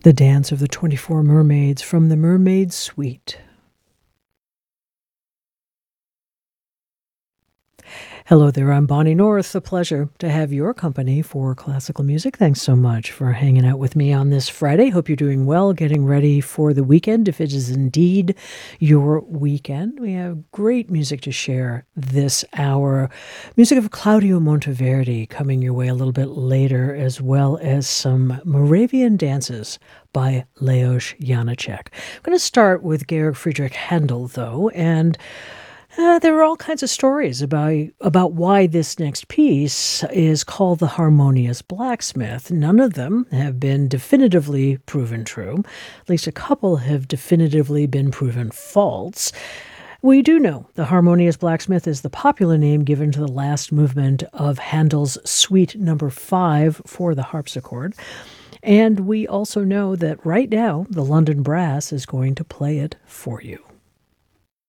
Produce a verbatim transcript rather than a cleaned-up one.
The Dance of the twenty-four Mermaids from the Mermaid Suite. Hello there, I'm Bonnie North. A pleasure to have your company for classical music. Thanks so much for hanging out with me on this Friday. Hope you're doing well, getting ready for the weekend, if it is indeed your weekend. We have great music to share this hour. Music of Claudio Monteverdi coming your way a little bit later, as well as some Moravian dances by Leos Janáček. I'm going to start with Georg Friedrich Handel, though, and Uh, there are all kinds of stories about about why this next piece is called The Harmonious Blacksmith. None of them have been definitively proven true. At least a couple have definitively been proven false. We do know The Harmonious Blacksmith is the popular name given to the last movement of Handel's Suite Number Five for the harpsichord. And we also know that right now the London Brass is going to play it for you.